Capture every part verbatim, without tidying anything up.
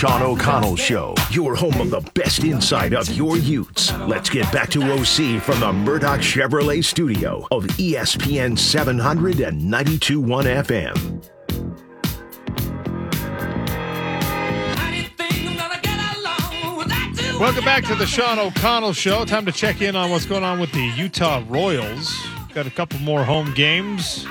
Sean O'Connell Show, your home of the best insight of your Utes. Let's get back to O C from the Murdoch Chevrolet studio of E S P N seven hundred and ninety-two point one F M. Welcome back to the Sean O'Connell Show. Time to check in on what's going on with the Utah Royals. Got a couple more home games.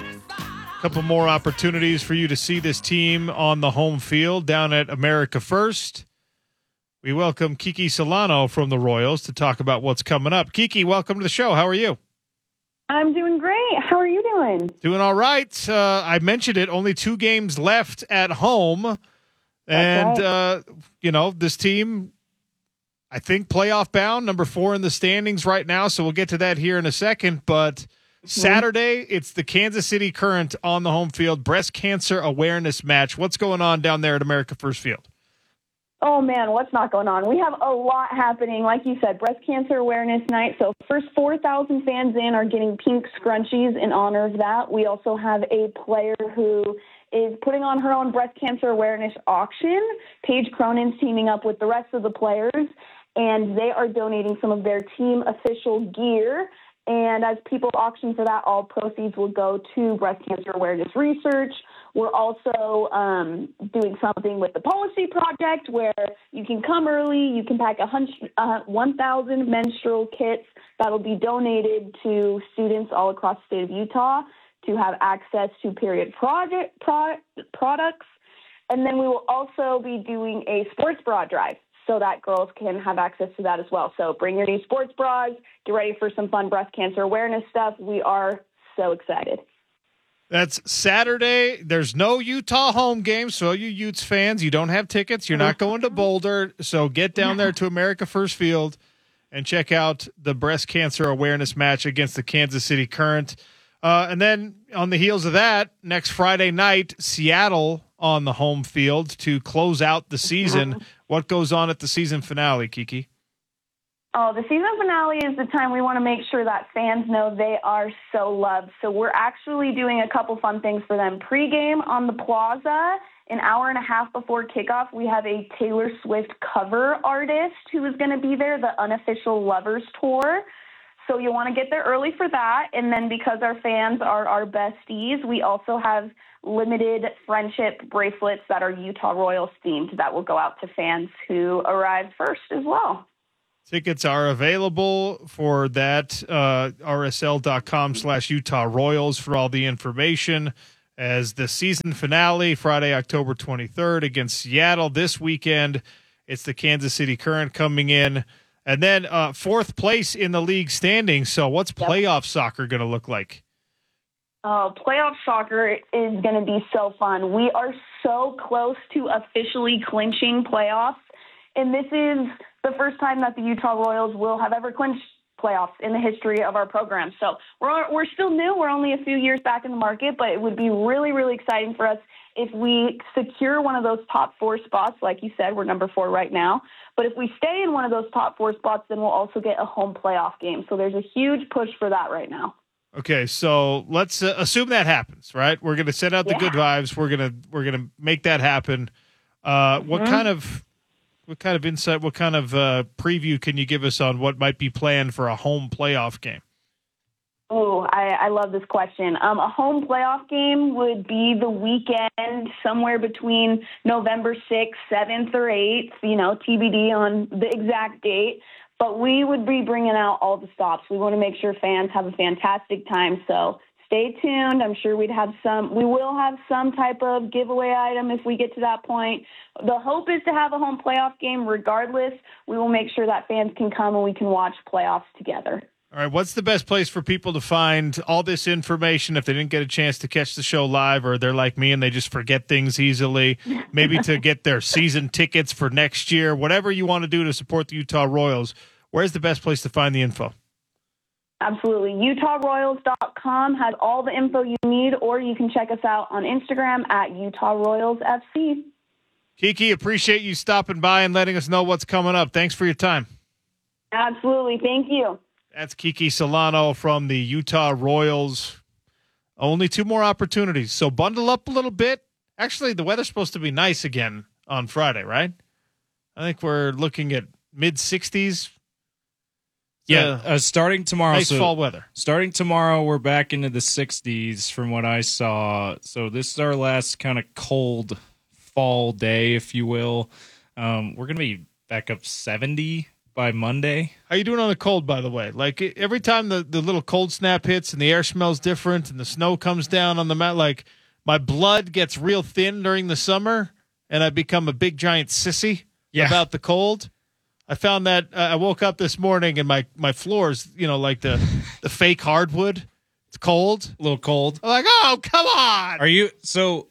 A couple more opportunities for you to see this team on the home field down at America First. We welcome Kiki Solano from the Royals to talk about what's coming up. Kiki, welcome to the show. How are you? I'm doing great. How are you doing? Doing all right. Uh, I mentioned it. Only two games left at home. And, right. uh, you know, this team, I think, playoff bound, number four in the standings right now. So we'll get to that here in a second. But mm-hmm. Saturday, it's the Kansas City Current on the home field breast cancer awareness match. What's going on down there at America First Field? Oh, man, what's not going on? We have a lot happening. Like you said, breast cancer awareness night. So first four thousand fans in are getting pink scrunchies in honor of that. We also have a player who is putting on her own breast cancer awareness auction. Paige Cronin's teaming up with the rest of the players, and they are donating some of their team official gear. And as people auction for that, all proceeds will go to breast cancer awareness research. We're also um, doing something with the Policy Project where you can come early. You can pack one hundred, uh, one thousand menstrual kits that will be donated to students all across the state of Utah to have access to period project, product, products. And then we will also be doing a sports bra drive so that girls can have access to that as well. So bring your new sports bras, get ready for some fun breast cancer awareness stuff. We are so excited. That's Saturday. There's no Utah home game, so you Utes fans, you don't have tickets. You're not going to Boulder, so get down there to America First Field and check out the breast cancer awareness match against the Kansas City Current. Uh, and then on the heels of that, next Friday night, Seattle on the home field to close out the season. What goes on at the season finale, Kiki? Oh, the season finale is the time we want to make sure that fans know they are so loved. So we're actually doing a couple fun things for them. Pre-game on the plaza, an hour and a half before kickoff, we have a Taylor Swift cover artist who is going to be there, the Unofficial Lovers Tour. So you want to get there early for that. And then because our fans are our besties, we also have limited friendship bracelets that are Utah Royals themed that will go out to fans who arrive first as well. Tickets are available for that, uh, rsl.com slash Utah Royals for all the information. As the season finale, Friday, October twenty-third against Seattle. This weekend, it's the Kansas City Current coming in. And then uh, fourth place in the league standings. So what's playoff soccer going to look like? Oh, playoff soccer is going to be so fun. We are so close to officially clinching playoffs. And this is the first time that the Utah Royals will have ever clinched playoffs in the history of our program. So we're we're still new. We're only a few years back in the market, but it would be really, really exciting for us if we secure one of those top four spots. Like you said, we're number four right now. But if we stay in one of those top four spots, then we'll also get a home playoff game. So there's a huge push for that right now. Okay, so let's uh, assume that happens, right? We're going to send out the yeah. good vibes. We're going to we're going to make that happen. Uh, mm-hmm. What kind of what kind of insight, what kind of uh, preview can you give us on what might be planned for a home playoff game? Oh, I, I love this question. Um, a home playoff game would be the weekend somewhere between November sixth, seventh, or eighth, you know, T B D on the exact date. But we would be bringing out all the stops. We want to make sure fans have a fantastic time. So stay tuned. I'm sure we'd have some, we will have some type of giveaway item if we get to that point. The hope is to have a home playoff game regardless. We will make sure that fans can come and we can watch playoffs together. All right, what's the best place for people to find all this information if they didn't get a chance to catch the show live, or they're like me and they just forget things easily, maybe to get their season tickets for next year, whatever you want to do to support the Utah Royals? Where's the best place to find the info? Absolutely. Utah Royals dot com has all the info you need, or you can check us out on Instagram at Utah Royals F C. Kiki, appreciate you stopping by and letting us know what's coming up. Thanks for your time. Absolutely. Thank you. That's Kiki Solano from the Utah Royals. Only two more opportunities, so bundle up a little bit. Actually, the weather's supposed to be nice again on Friday, right? I think we're looking at mid sixties. Yeah, uh, starting tomorrow. Nice so fall weather. Starting tomorrow, we're back into the sixties from what I saw. So this is our last kind of cold fall day, if you will. Um, we're going to be back up seventy by Monday. How you doing on the cold, by the way? Like every time the, the little cold snap hits and the air smells different and the snow comes down on the mat, like my blood gets real thin during the summer and I become a big giant sissy yeah. about the cold. I found that uh, I woke up this morning and my, my floors, you know, like the, the fake hardwood, it's cold. A little cold. I'm like, oh, come on. Are you, so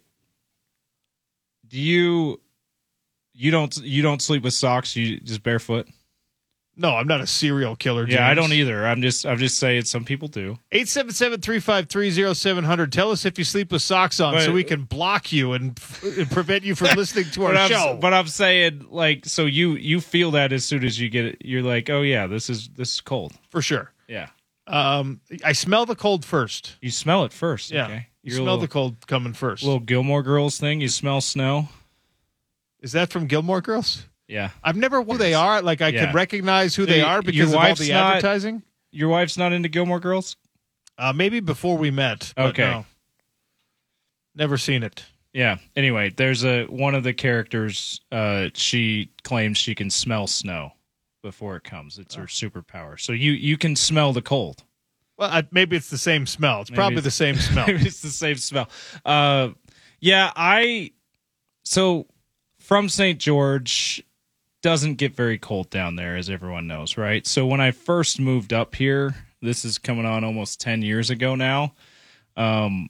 do you, you don't, you don't sleep with socks, you just barefoot? No, I'm not a serial killer, James. Yeah, I don't either. I'm just I'm just saying some people do. eight seven seven, three five three, zero seven zero zero. Tell us if you sleep with socks on but, so we can block you and, and prevent you from listening to our but show. I'm, but I'm saying, like, so you you feel that as soon as you get it. You're like, oh, yeah, this is this is cold. For sure. Yeah. Um, I smell the cold first. You smell it first. Yeah. Okay. You smell little, the cold coming first. Little Gilmore Girls thing. You smell snow. Is that from Gilmore Girls? Yeah. I've never who they are. Like I yeah. can recognize who so they are because of all the not, advertising. Your wife's not into Gilmore Girls? Uh, maybe before we met. Okay. No. Never seen it. Yeah. Anyway, there's a one of the characters, uh, she claims she can smell snow before it comes. It's oh. her superpower. So you, you can smell the cold. Well, I, maybe it's the same smell. It's maybe probably it's, the same smell. Maybe it's the same smell. Uh, yeah, I so from Saint George doesn't get very cold down there, as everyone knows, right? So when I first moved up here, this is coming on almost ten years ago now. Um,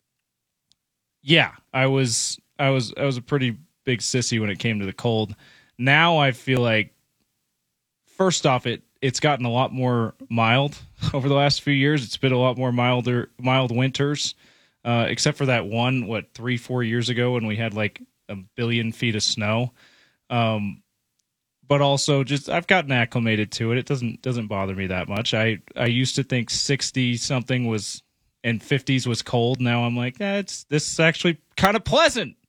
yeah, I was I was I was a pretty big sissy when it came to the cold. Now I feel like, first off, it it's gotten a lot more mild over the last few years. It's been a lot more milder mild winters, uh, except for that one what three four years ago when we had like a billion feet of snow. Um, But also, just I've gotten acclimated to it. It doesn't doesn't bother me that much. I, I used to think sixty something was and fifties was cold. Now I'm like, eh, it's this is actually kind of pleasant.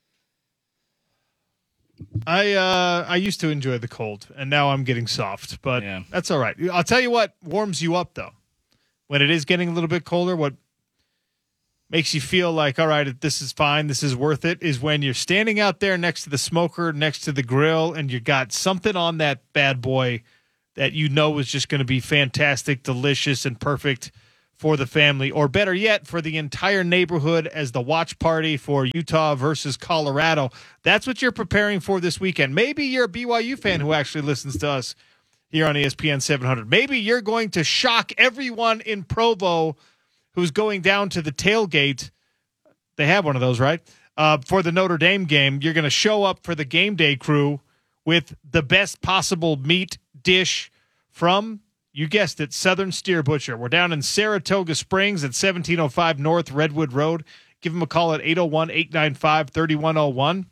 I uh, I used to enjoy the cold, and now I'm getting soft. But yeah. that's all right. I'll tell you what warms you up though. When it is getting a little bit colder, what makes you feel like, all right, this is fine, this is worth it, is when you're standing out there next to the smoker, next to the grill, and you got something on that bad boy that you know is just going to be fantastic, delicious, and perfect for the family, or better yet, for the entire neighborhood as the watch party for Utah versus Colorado. That's what you're preparing for this weekend. Maybe you're a B Y U fan who actually listens to us here on E S P N seven hundred. Maybe you're going to shock everyone in Provo who's going down to the tailgate. They have one of those, right? Uh, for the Notre Dame game, you're going to show up for the game day crew with the best possible meat dish from, you guessed it, Southern Steer Butcher. We're down in Saratoga Springs at seventeen oh five North Redwood Road. Give them a call at eight oh one, eight nine five, three one oh one.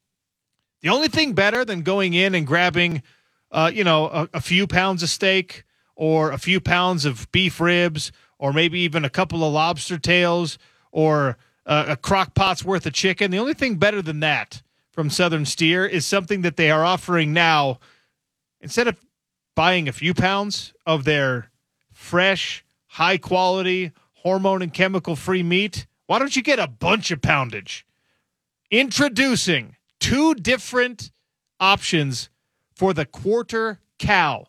The only thing better than going in and grabbing, uh, you know, a, a few pounds of steak or a few pounds of beef ribs or maybe even a couple of lobster tails or uh, a crock pot's worth of chicken. The only thing better than that from Southern Steer is something that they are offering now. Instead of buying a few pounds of their fresh, high-quality, hormone and chemical-free meat, why don't you get a bunch of poundage? Introducing two different options for the quarter cow.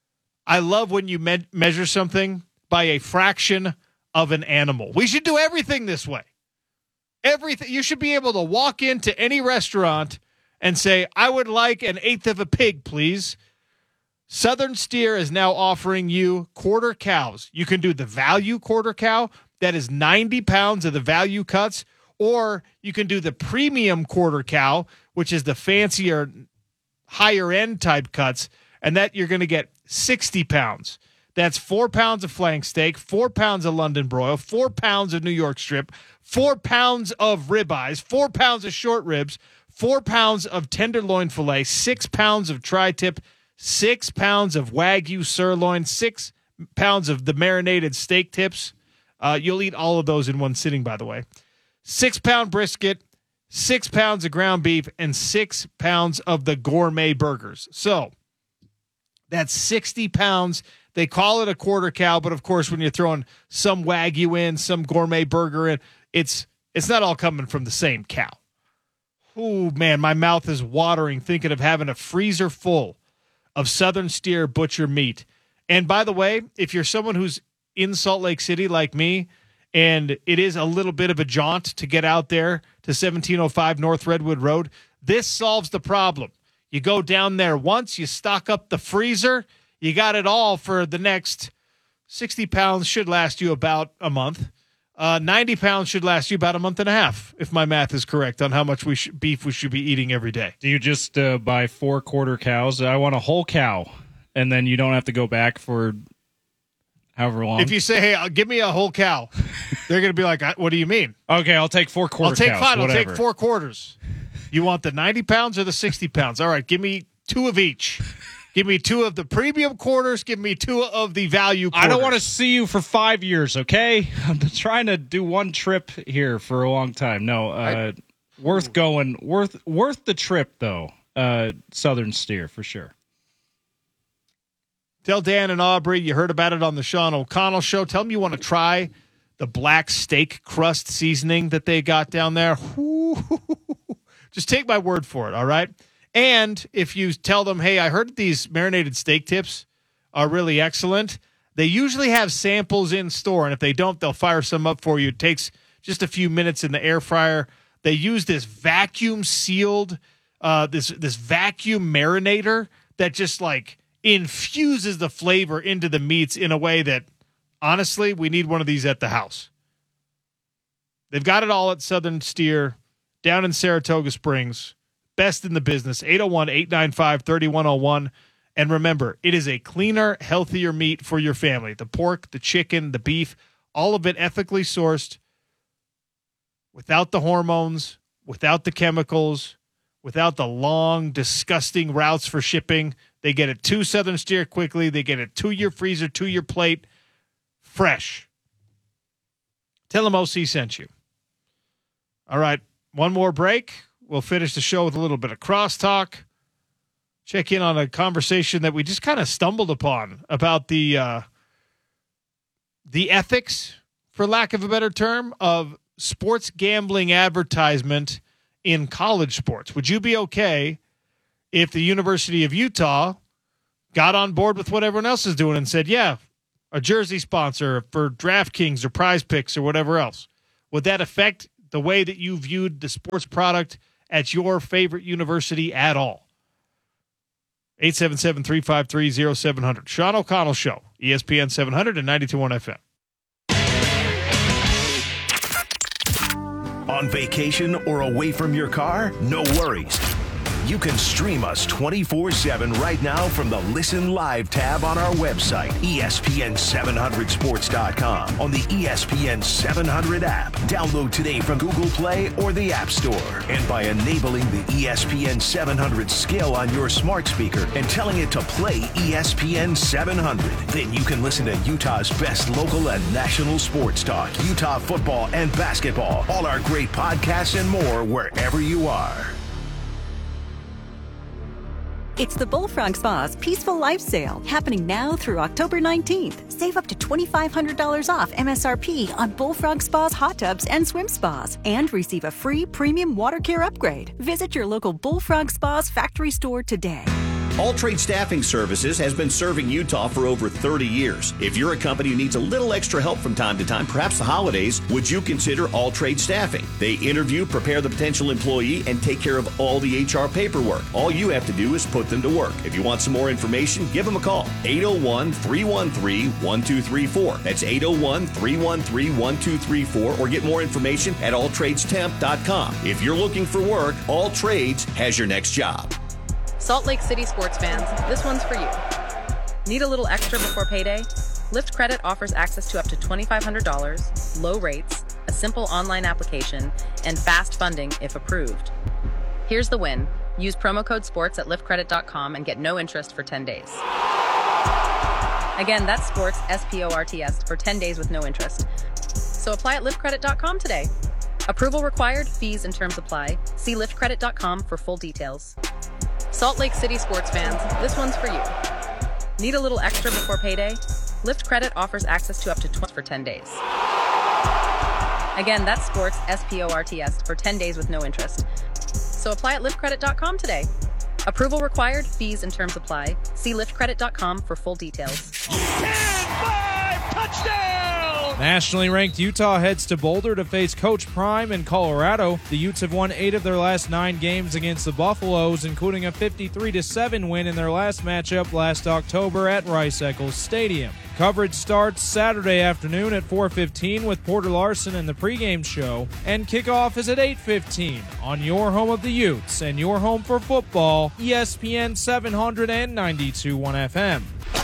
I love when you me- measure something by a fraction of an animal. We should do everything this way. Everything. You should be able to walk into any restaurant and say, I would like an eighth of a pig, please. Southern Steer is now offering you quarter cows. You can do the value quarter cow. That is ninety pounds of the value cuts. Or you can do the premium quarter cow, which is the fancier, higher end type cuts. And that you're going to get sixty pounds. That's four pounds of flank steak, four pounds of London broil, four pounds of New York strip, four pounds of ribeyes, four pounds of short ribs, four pounds of tenderloin filet, six pounds of tri-tip, six pounds of Wagyu sirloin, six pounds of the marinated steak tips. Uh, you'll eat all of those in one sitting, by the way. Six-pound brisket, six pounds of ground beef, and six pounds of the gourmet burgers. So that's sixty pounds. They call it a quarter cow, but of course, when you're throwing some Wagyu in, some gourmet burger in, it's it's not all coming from the same cow. Oh, man, my mouth is watering thinking of having a freezer full of Southern Steer butcher meat. And by the way, if you're someone who's in Salt Lake City like me, and it is a little bit of a jaunt to get out there to seventeen oh five North Redwood Road, this solves the problem. You go down there once, you stock up the freezer, you got it all for the next sixty pounds, should last you about a month. Uh, ninety pounds should last you about a month and a half, if my math is correct on how much we sh- beef we should be eating every day. Do you just uh, buy four quarter cows? I want a whole cow, and then you don't have to go back for however long. If you say, hey, uh, give me a whole cow, they're going to be like, what do you mean? Okay, I'll take four quarter I'll take cows, fine. whatever. I'll take four quarters. You want the ninety pounds or the sixty pounds? All right, give me two of each. Give me two of the premium quarters. Give me two of the value quarters. I don't want to see you for five years, okay? I'm trying to do one trip here for a long time. No, uh, I, worth going. Worth worth the trip, though. Uh, Southern Steer, for sure. Tell Dan and Aubrey you heard about it on the Sean O'Connell Show. Tell them you want to try the black steak crust seasoning that they got down there. Just take my word for it, all right? And if you tell them, hey, I heard these marinated steak tips are really excellent, they usually have samples in store, and if they don't, they'll fire some up for you. It takes just a few minutes in the air fryer. They use this vacuum-sealed, uh, this this vacuum marinator that just, like, infuses the flavor into the meats in a way that, honestly, we need one of these at the house. They've got it all at Southern Steer down in Saratoga Springs. Best in the business, eight oh one, eight nine five, three one oh one. And remember, it is a cleaner, healthier meat for your family. The pork, the chicken, the beef, all of it ethically sourced, without the hormones, without the chemicals, without the long, disgusting routes for shipping. They get it to Southern Steer quickly. They get it to your freezer, to your plate, fresh. Tell them O C sent you. All right, one more break. We'll finish the show with a little bit of crosstalk. Check in on a conversation that we just kind of stumbled upon about the uh, the ethics, for lack of a better term, of sports gambling advertisement in college sports. Would you be okay if the University of Utah got on board with what everyone else is doing and said, yeah, a jersey sponsor for DraftKings or Prize Picks or whatever else? Would that affect the way that you viewed the sports product at your favorite university at all? eight seven seven, three five three, oh seven hundred. Sean O'Connell Show, E S P N seven hundred and ninety-two point one F M. On vacation or away from your car? No worries. You can stream us twenty-four seven right now from the Listen Live tab on our website, E S P N seven hundred sports dot com, on the E S P N seven hundred app. Download today from Google Play or the App Store. And by enabling the E S P N seven hundred skill on your smart speaker and telling it to play E S P N seven hundred, then you can listen to Utah's best local and national sports talk, Utah football and basketball, all our great podcasts and more wherever you are. It's the Bullfrog Spa's Peaceful Life Sale, happening now through October nineteenth. Save up to twenty-five hundred dollars off M S R P on Bullfrog Spa's hot tubs and swim spas, and receive a free premium water care upgrade. Visit your local Bullfrog Spa's factory store today. All Trade Staffing Services has been serving Utah for over thirty years. If you're a company who needs a little extra help from time to time, perhaps the holidays, would you consider All Trade Staffing? They interview, prepare the potential employee, and take care of all the H R paperwork. All you have to do is put them to work. If you want some more information, give them a call. eight oh one, three one three, one two three four. That's eight oh one, three one three, one two three four, or get more information at all trades temp dot com. If you're looking for work, All Trades has your next job. Salt Lake City sports fans, this one's for you. Need a little extra before payday? Lyft Credit offers access to up to twenty-five hundred dollars, low rates, a simple online application, and fast funding if approved. Here's the win. Use promo code SPORTS at lyft credit dot com and get no interest for ten days. Again, that's SPORTS, S P O R T S, for ten days with no interest. So apply at lyft credit dot com today. Approval required, fees and terms apply. See lift credit dot com for full details. Salt Lake City sports fans, this one's for you. Need a little extra before payday? Lyft Credit offers access to up to twenty for ten days. Again, that's sports, S P O R T S, for ten days with no interest. So apply at lift credit dot com today. Approval required, fees and terms apply. See lift credit dot com for full details. ten five, touchdown! Nationally ranked Utah heads to Boulder to face Coach Prime in Colorado. The Utes have won eight of their last nine games against the Buffaloes, including a fifty-three to seven win in their last matchup last October at Rice-Eccles Stadium. Coverage starts Saturday afternoon at four fifteen with Porter Larson in the pregame show, and kickoff is at eight fifteen on your home of the Utes and your home for football, E S P N seven hundred and ninety-two point one F M.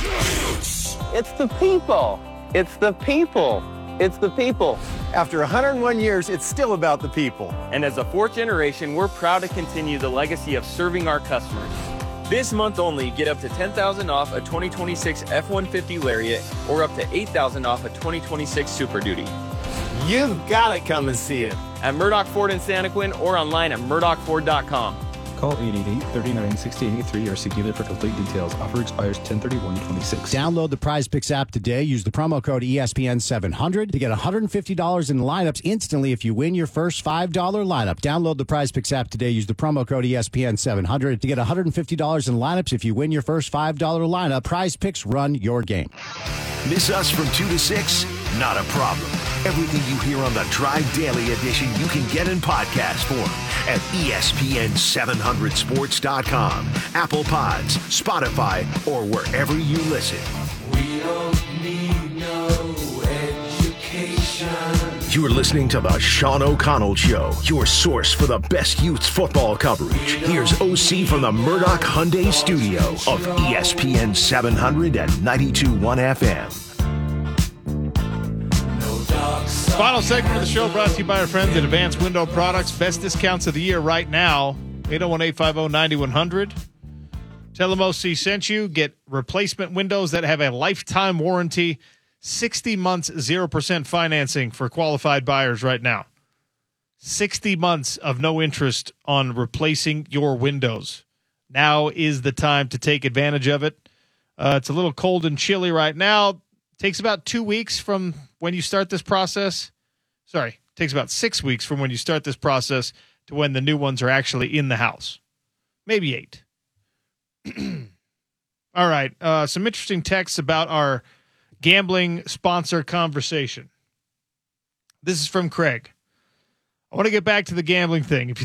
It's the people. It's the people. It's the people. After one hundred one years, it's still about the people. And as a fourth generation, we're proud to continue the legacy of serving our customers. This month only, get up to ten thousand dollars off a twenty twenty-six F one fifty Lariat or up to eight thousand dollars off a twenty twenty-six Super Duty. You've got to come and see it. At Murdoch Ford in Santaquin or online at murdoch ford dot com. Call eight eight eight, three nine, six eight eight three or see dealer for complete details. Offer expires ten thirty-one twenty-six. Download the Prize Picks app today. Use the promo code E S P N seven hundred to get one hundred fifty dollars in lineups instantly if you win your first five dollar lineup. Download the Prize Picks app today. Use the promo code E S P N seven hundred to get one hundred fifty dollars in lineups if you win your first five dollar lineup. Prize Picks, run your game. Miss us from two to six? Not a problem. Everything you hear on the Drive Daily edition you can get in podcast form at E S P N seven hundred sports dot com, Apple Pods, Spotify, or wherever you listen. We don't need no education. You're listening to the Sean O'Connell Show, your source for the best youth football coverage. Here's O C from the Murdoch Hyundai studio of E S P N seven hundred and ninety-two point one F M. Final segment of the show brought to you by our friends at Advanced Window Products. Best discounts of the year right now. eight oh one, eight five oh, nine one hundred. Tell them O C sent you. Get replacement windows that have a lifetime warranty. sixty months, zero percent financing for qualified buyers right now. sixty months of no interest on replacing your windows. Now is the time to take advantage of it. Uh, it's a little cold and chilly right now. Takes about two weeks from when you start this process. Sorry, takes about six weeks from when you start this process to when the new ones are actually in the house. Maybe eight. All right. Uh, some interesting texts about our gambling sponsor conversation. This is from Craig. I want to get back to the gambling thing. If you